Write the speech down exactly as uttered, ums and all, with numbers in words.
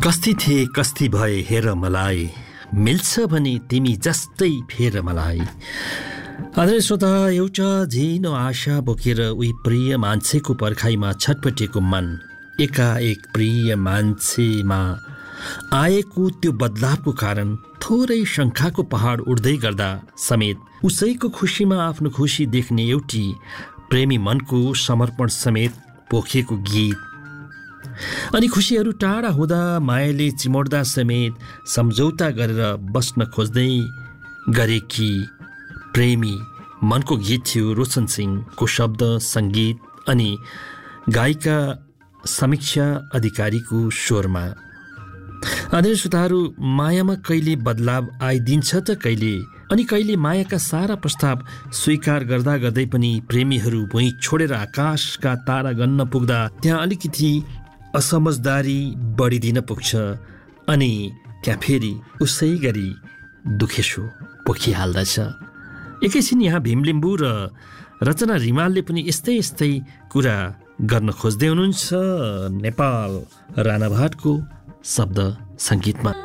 कस्ती थिए कस्ती भए हेर मलाई, मिल्छ भने तिमी जस्तै फेर मलाई। आदरणीय श्रोता, एउटा झिनो आशा बोकेर उही प्रिय मान्छेको पर्खाइमा छटपटेको मन एकाएक प्रिय मान्छेमा आएको त्यो बदलावको कारण थोरै शङ्खाको पहाड उड्दै गर्दा समेत उसैको खुसीमा आफ्नो खुसी देख्ने एउटी प्रेमी मनको समर्पण समेत पोखिएको गीत। अनि खुसीहरू टाढा हुँदा मायाले चिमोड्दा समेत सम्झौता गरेर बस्न खोज्दै गरेकी प्रेमी मनको गीत थियो रोशन सिंहको शब्द सङ्गीत अनि गायिका समीक्षा अधिकारीको स्वरमा। आदरणीय श्रोताहरू, मायामा कहिले बदलाव आइदिन्छ त कहिले, अनि कहिले मायाका सारा प्रस्ताव स्वीकार गर्दा गर्दै पनि प्रेमीहरू भुइँ छोडेर आकाशका तारा गन्न पुग्दा त्यहाँ अलिकति असमझदारी बढिदिन पुग्छ अनि त्यहाँ फेरि उसै गरी दुखेसो पोखिहाल्दछ। एकैछिन यहाँ भीमलिम्बू र रचना रिमालले पनि यस्तै यस्तै कुरा गर्न खोज्दै हुनुहुन्छ नेपाल राणाभाटको शब्द सङ्गीतमा।